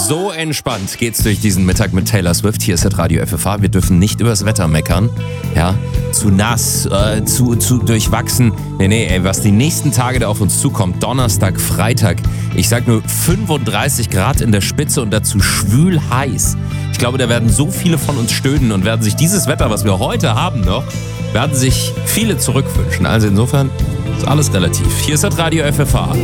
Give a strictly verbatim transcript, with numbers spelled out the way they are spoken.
So entspannt geht's durch diesen Mittag mit Taylor Swift. Hier ist das Radio F F H. Wir dürfen nicht übers Wetter meckern. Ja, zu nass, äh, zu, zu durchwachsen. Nee, nee, ey, was die nächsten Tage da auf uns zukommt, Donnerstag, Freitag, ich sag nur fünfunddreißig Grad in der Spitze und dazu schwül heiß. Ich glaube, da werden so viele von uns stöhnen und werden sich dieses Wetter, was wir heute haben noch, werden sich viele zurückwünschen. Also insofern ist alles relativ. Hier ist das Radio F F H.